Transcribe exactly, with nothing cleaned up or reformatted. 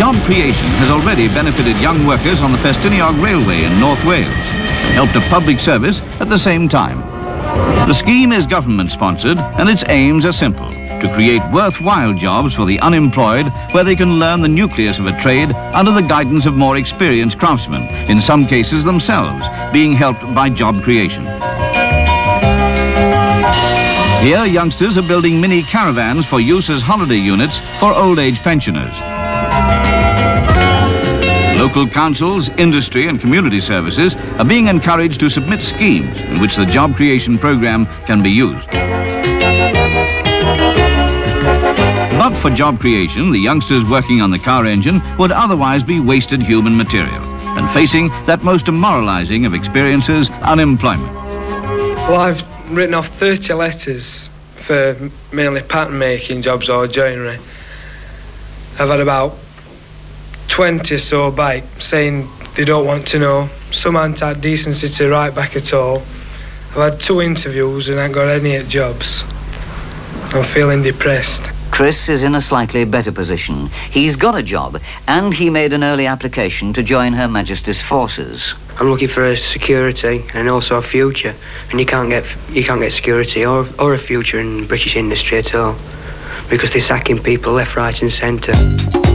Job creation has already benefited young workers on the Festiniog Railway in North Wales and helped a public service at the same time. The scheme is government-sponsored and its aims are simple: to create worthwhile jobs for the unemployed where they can learn the nucleus of a trade under the guidance of more experienced craftsmen, in some cases themselves being helped by job creation. Here, youngsters are building mini caravans for use as holiday units for old age pensioners. Local councils, industry and community services are being encouraged to submit schemes in which the job creation programme can be used. But for job creation, the youngsters working on the car engine would otherwise be wasted human material and facing that most demoralising of experiences, unemployment. Well, I've written off thirty letters for mainly pattern making jobs or joinery. I've had about twenty or so back saying they don't want to know. Some haven't had decency to write back at all. I've had two interviews and I haven't got any at jobs. I'm feeling depressed. Chris is in a slightly better position. He's got a job and he made an early application to join Her Majesty's forces. I'm looking for a security and also a future, and you can't get you can't get security or or a future in British industry at all because they're sacking people left, right and centre.